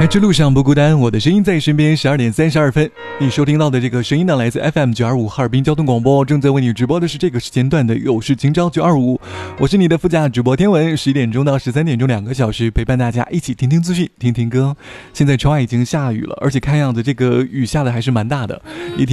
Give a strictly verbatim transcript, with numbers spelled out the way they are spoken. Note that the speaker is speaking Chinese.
开车路上不孤单，我的声音在身边。十二点三十二分，你收听到的这个声音呢，来自 F M 九二五哈尔滨交通广播，正在为你直播的是这个时间段的有事情招九二五，我是你的副驾主播天文，十一点钟到十三点钟两个小时，陪伴大家一起听听资讯，听听歌。现在窗外已经下雨了，而且看样子这个雨下的还是蛮大的。一听